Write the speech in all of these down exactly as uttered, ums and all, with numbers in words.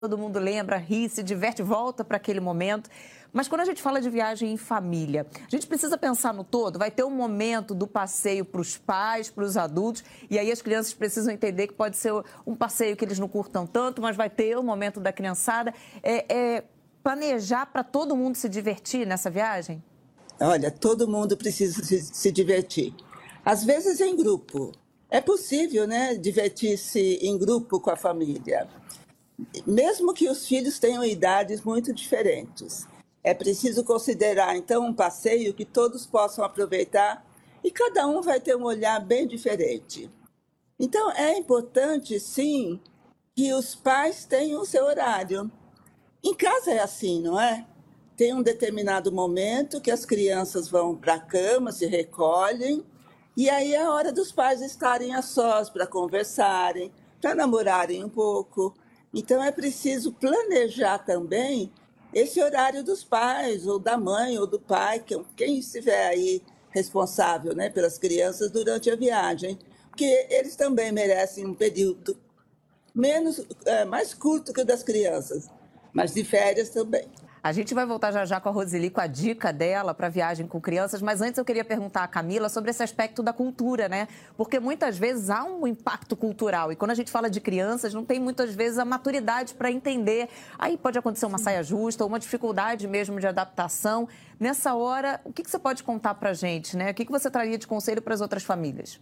todo mundo lembra, ri, se diverte, volta para aquele momento. Mas quando a gente fala de viagem em família, a gente precisa pensar no todo. Vai ter um momento do passeio para os pais, para os adultos, e aí as crianças precisam entender que pode ser um passeio que eles não curtam tanto, mas vai ter o momento da criançada. É, é planejar para todo mundo se divertir nessa viagem? Olha, todo mundo precisa se, se divertir. Às vezes em grupo. É possível, né, divertir-se em grupo com a família. Mesmo que os filhos tenham idades muito diferentes. É preciso considerar, então, um passeio que todos possam aproveitar e cada um vai ter um olhar bem diferente. Então, é importante, sim, que os pais tenham o seu horário. Em casa é assim, não é? Tem um determinado momento que as crianças vão para a cama, se recolhem, e aí é a hora dos pais estarem a sós para conversarem, para namorarem um pouco. Então, é preciso planejar também esse horário dos pais, ou da mãe, ou do pai, quem estiver aí responsável, né, pelas crianças durante a viagem, porque eles também merecem um período menos, é, mais curto que o das crianças, mas de férias também. A gente vai voltar já já com a Roseli, com a dica dela para viagem com crianças, mas antes eu queria perguntar à Camila sobre esse aspecto da cultura, né? Porque muitas vezes há um impacto cultural e quando a gente fala de crianças, não tem muitas vezes a maturidade para entender. Aí pode acontecer uma saia justa, uma dificuldade mesmo de adaptação. Nessa hora, o que, que você pode contar para a gente, né? O que, que você traria de conselho para as outras famílias?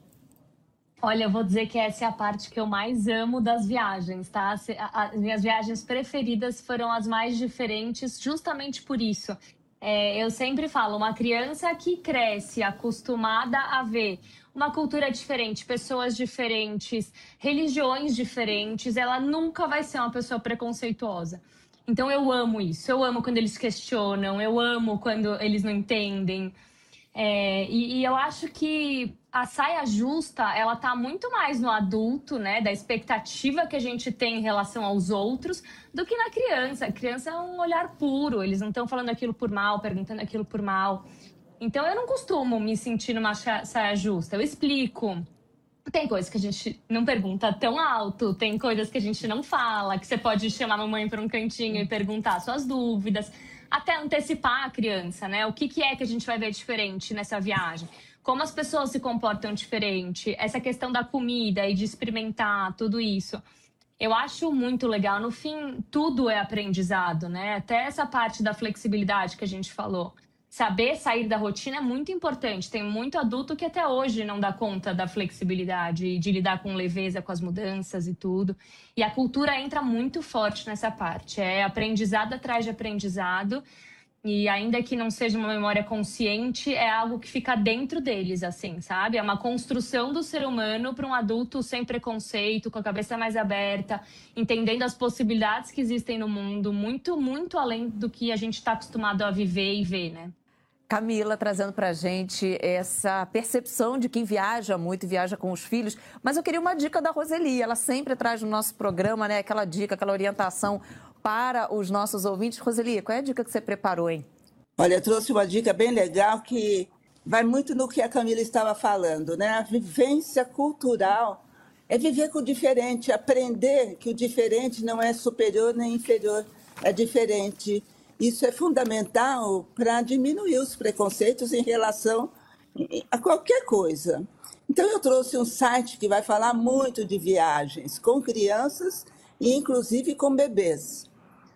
Olha, eu vou dizer que essa é a parte que eu mais amo das viagens, tá? As minhas viagens preferidas foram as mais diferentes, justamente por isso. É, eu sempre falo, uma criança que cresce acostumada a ver uma cultura diferente, pessoas diferentes, religiões diferentes, ela nunca vai ser uma pessoa preconceituosa. Então eu amo isso, eu amo quando eles questionam, eu amo quando eles não entendem. É, e, e eu acho que a saia justa, ela tá muito mais no adulto, né, da expectativa que a gente tem em relação aos outros, do que na criança. A criança é um olhar puro, eles não estão falando aquilo por mal, perguntando aquilo por mal. Então eu não costumo me sentir numa saia justa, eu explico. Tem coisas que a gente não pergunta tão alto, tem coisas que a gente não fala, que você pode chamar a mamãe para um cantinho e perguntar suas dúvidas, até antecipar a criança, né? O que, que é que a gente vai ver diferente nessa viagem? Como as pessoas se comportam diferente, essa questão da comida e de experimentar tudo isso. Eu acho muito legal. No fim, tudo é aprendizado, né? Até essa parte da flexibilidade que a gente falou. Saber sair da rotina é muito importante. Tem muito adulto que até hoje não dá conta da flexibilidade e de lidar com leveza, com as mudanças e tudo. E a cultura entra muito forte nessa parte. É aprendizado atrás de aprendizado. E ainda que não seja uma memória consciente, é algo que fica dentro deles, assim, sabe? É uma construção do ser humano para um adulto sem preconceito, com a cabeça mais aberta, entendendo as possibilidades que existem no mundo, muito, muito além do que a gente está acostumado a viver e ver, né? Camila trazendo para a gente essa percepção de quem viaja muito e viaja com os filhos. Mas eu queria uma dica da Roseli. Ela sempre traz no nosso programa, né, aquela dica, aquela orientação para os nossos ouvintes. Roseli, qual é a dica que você preparou, hein? Olha, eu trouxe uma dica bem legal que vai muito no que a Camila estava falando, né? A vivência cultural é viver com o diferente, aprender que o diferente não é superior nem inferior, é diferente. Isso é fundamental para diminuir os preconceitos em relação a qualquer coisa. Então, eu trouxe um site que vai falar muito de viagens com crianças e, inclusive, com bebês.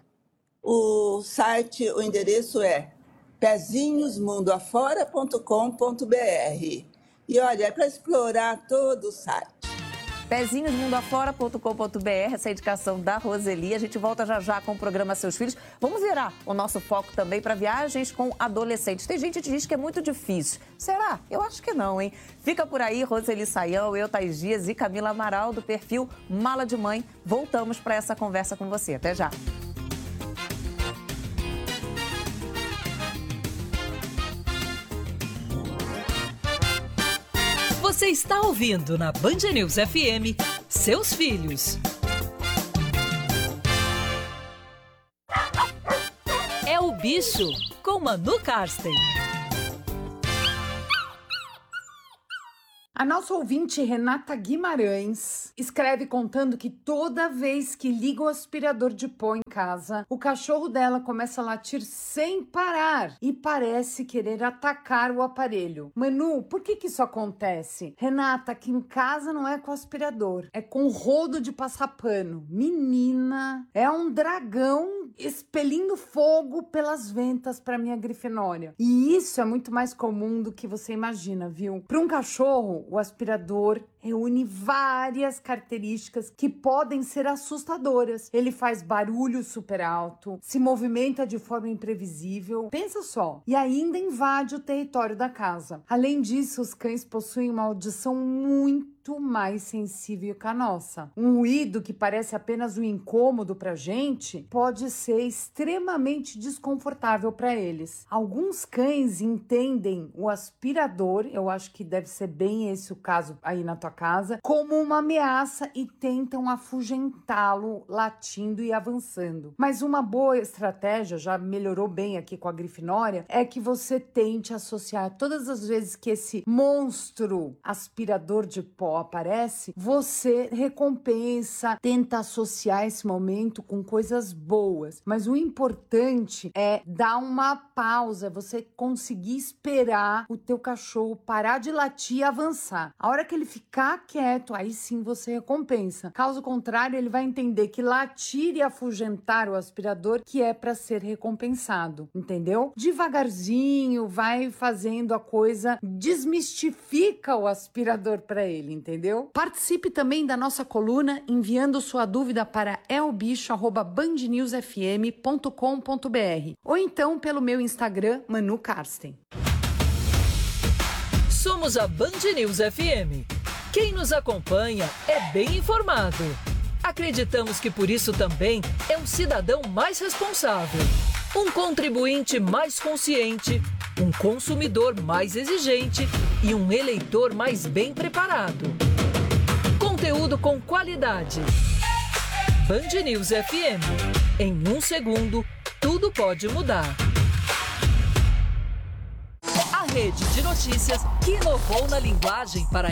O site, o endereço é pezinhos mundo afora ponto com ponto br. E, olha, é para explorar todo o site. pezinhos mundo afora ponto com ponto br, essa é a indicação da Roseli. A gente volta já já com o programa Seus Filhos. Vamos virar o nosso foco também para viagens com adolescentes. Tem gente que diz que é muito difícil. Será? Eu acho que não, hein? Fica por aí, Roseli Saião, eu, Thaís Dias e Camila Amaral, do perfil Mala de Mãe. Voltamos para essa conversa com você. Até já. Você está ouvindo na Band News F M, Seus Filhos. É o Bicho, com Manu Karsten. A nossa ouvinte Renata Guimarães escreve contando que toda vez que liga o aspirador de pó em casa, o cachorro dela começa a latir sem parar e parece querer atacar o aparelho. Manu, por que que isso acontece? Renata, aqui em casa não é com aspirador, é com rodo de passar pano. Menina, é um dragão expelindo fogo pelas ventas para minha Grifinória. E isso é muito mais comum do que você imagina, viu? Para um cachorro, o aspirador reúne várias características que podem ser assustadoras. Ele faz barulho super alto, se movimenta de forma imprevisível, pensa só, e ainda invade o território da casa. Além disso, os cães possuem uma audição muito mais sensível que a nossa. Um ruído que parece apenas um incômodo pra gente pode ser extremamente desconfortável para eles. Alguns cães entendem o aspirador, eu acho que deve ser bem esse o caso aí na tua casa, como uma ameaça e tentam afugentá-lo latindo e avançando. Mas uma boa estratégia, já melhorou bem aqui com a Grifinória, é que você tente associar todas as vezes que esse monstro aspirador de pó aparece, você recompensa, tenta associar esse momento com coisas boas. Mas o importante é dar uma pausa, você conseguir esperar o teu cachorro parar de latir e avançar. A hora que ele ficar quieto, aí sim você recompensa. Caso contrário, ele vai entender que latir e afugentar o aspirador que é para ser recompensado, entendeu? Devagarzinho, vai fazendo a coisa, desmistifica o aspirador para ele, entendeu? Participe também da nossa coluna enviando sua dúvida para elbicho arroba band news f m ponto com ponto b r ou então pelo meu Instagram, Manu Karsten. Somos a Band News F M. Quem nos acompanha é bem informado. Acreditamos que por isso também é um cidadão mais responsável, um contribuinte mais consciente, um consumidor mais exigente e um eleitor mais bem preparado. Conteúdo com qualidade. Band News F M. Em um segundo, tudo pode mudar. A rede de notícias que inovou na linguagem para